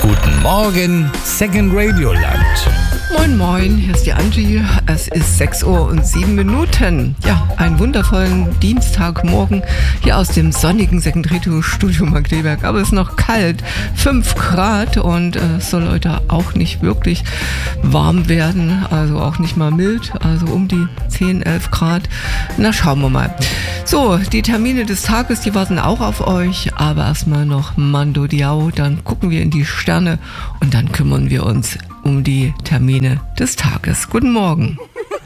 Guten Morgen, Second Radio Land. Moin moin, hier ist die Angie. Es ist 6:07 Uhr. Ja, einen wundervollen Dienstagmorgen hier aus dem sonnigen Second Radio Studio Magdeburg. Aber es ist noch kalt, 5 Grad und es soll heute auch nicht wirklich warm werden, also auch nicht mal mild, also um die 10, 11 Grad. Na, schauen wir mal. So, die Termine des Tages, die warten auch auf euch, aber erstmal noch Mando Diao, dann gucken wir in die Sterne und dann kümmern wir uns um die Termine des Tages. Guten Morgen.